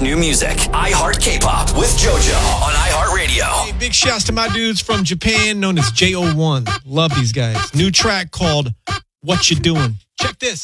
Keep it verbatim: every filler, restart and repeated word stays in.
best new music. iHeart K-Pop with JoJo on iHeartRadio. Hey, big shouts to my dudes from Japan known as J O one. Love these guys. New track called What You Doing. Check this.